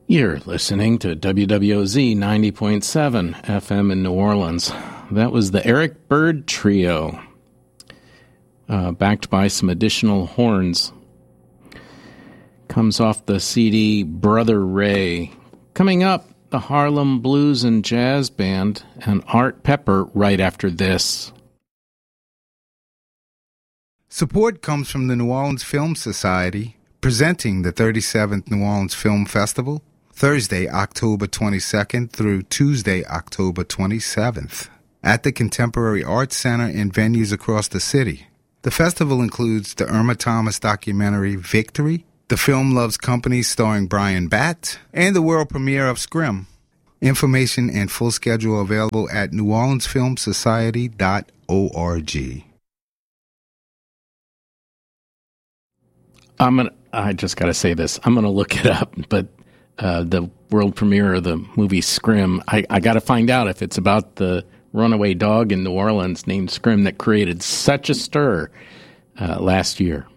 You're listening to WWOZ 90.7 FM in New Orleans. That was the Eric Bird Trio, backed by some additional horns. Comes off the CD Brother Ray. Coming up, the Harlem Blues and Jazz Band and Art Pepper right after this. Support comes from the New Orleans Film Society, presenting the 37th New Orleans Film Festival, Thursday, October 22nd through Tuesday, October 27th, at the Contemporary Arts Center and venues across the city. The festival includes the Irma Thomas documentary Victory, the film Love's Company starring Brian Batt, and the world premiere of Scrim. Information and full schedule available at neworleansfilmsociety.org. I just got to say this. I'm going to look it up, but the world premiere of the movie Scrim, I got to find out if it's about the runaway dog in New Orleans named Scrim that created such a stir last year.